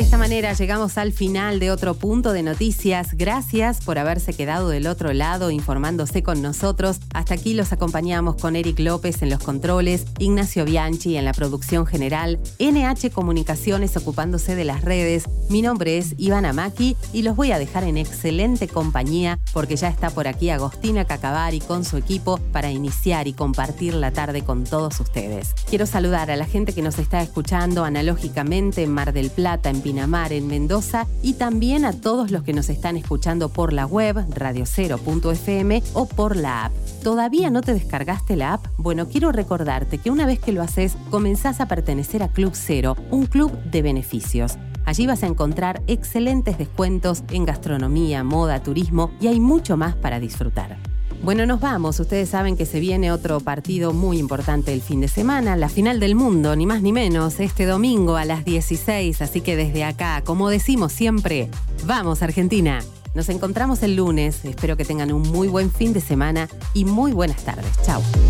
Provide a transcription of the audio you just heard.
De esta manera llegamos al final de otro punto de noticias. Gracias por haberse quedado del otro lado informándose con nosotros. Hasta aquí los acompañamos con Eric López en los controles, Ignacio Bianchi en la producción general, NH Comunicaciones ocupándose de las redes. Mi nombre es Ivana Maki y los voy a dejar en excelente compañía porque ya está por aquí Agostina Cacavari con su equipo para iniciar y compartir la tarde con todos ustedes. Quiero saludar a la gente que nos está escuchando analógicamente en Mar del Plata, en Pinamar, en Mendoza y también a todos los que nos están escuchando por la web radiocero.fm o por la app. ¿Todavía no te descargaste la app? Bueno, quiero recordarte que una vez que lo haces, comenzás a pertenecer a Club Cero, un club de beneficios. Allí vas a encontrar excelentes descuentos en gastronomía, moda, turismo y hay mucho más para disfrutar. Bueno, nos vamos. Ustedes saben que se viene otro partido muy importante el fin de semana, la final del mundo, ni más ni menos, este domingo a las 16. Así que desde acá, como decimos siempre, ¡vamos Argentina! Nos encontramos el lunes. Espero que tengan un muy buen fin de semana y muy buenas tardes. Chau.